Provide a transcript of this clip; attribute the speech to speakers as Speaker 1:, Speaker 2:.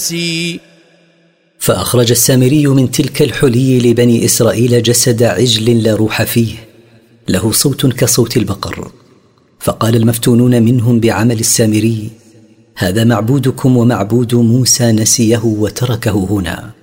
Speaker 1: فأخرج السامري من تلك الحلي لبني إسرائيل جسد عجل لا روح فيه، له صوت كصوت البقر. فقال المفتونون منهم بعمل السامري: هذا معبودكم ومعبود موسى، نسيه وتركه هنا.